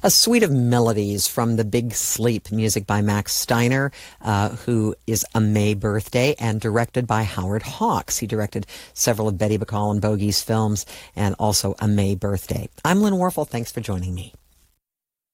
A suite of melodies from The Big Sleep, music by Max Steiner, who is A May Birthday, and directed by Howard Hawks. He directed several of Betty Bacall and Bogey's films, and also A May Birthday. I'm Lynn Warfel. Thanks for joining me.